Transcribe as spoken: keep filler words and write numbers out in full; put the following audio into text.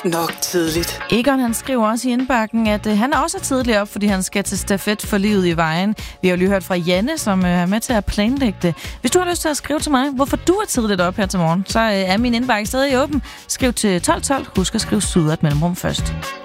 nok tidligt. Egon, han skriver også i indbakken, at øh, han også er tidligt op, fordi han skal til stafet for livet i vejen. Vi har jo lige hørt fra Janne, som øh, er med til at planlægge det. Hvis du har lyst til at skrive til mig, hvorfor du er tidligt op her til morgen, så øh, er min indbakke stadig åben. Skriv til tolv tolv. Husk at skrive Sydret mellemrum først.